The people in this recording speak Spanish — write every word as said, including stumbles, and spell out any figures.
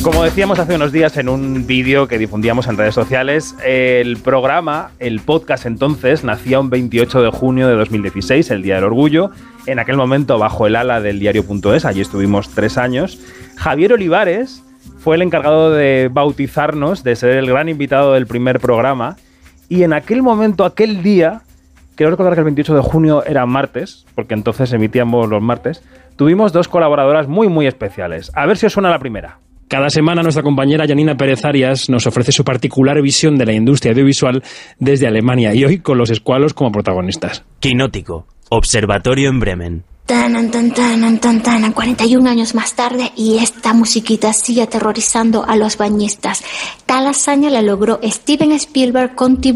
Como decíamos hace unos días en un vídeo que difundíamos en redes sociales, el programa, el podcast entonces, nacía un veintiocho de junio de dos mil dieciséis, el Día del Orgullo, en aquel momento bajo el ala del diario punto es, allí estuvimos tres años. Javier Olivares fue el encargado de bautizarnos, de ser el gran invitado del primer programa, y en aquel momento, aquel día, quiero recordar que el veintiocho de junio era martes, porque entonces emitíamos los martes, tuvimos dos colaboradoras muy muy especiales. A ver si os suena la primera. Cada semana nuestra compañera Janina Pérez Arias nos ofrece su particular visión de la industria audiovisual desde Alemania y hoy con los escualos como protagonistas. Quinótico, observatorio en Bremen. Tan, tan, tan, tan, tan, cuarenta y un años más tarde y esta musiquita sigue aterrorizando a los bañistas. Tal hazaña la logró Steven Spielberg con Tiburón.